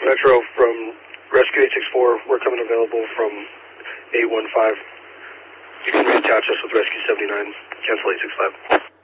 Metro from Rescue 864, we're coming available from 815. You can reattach us with Rescue 79, cancel 865.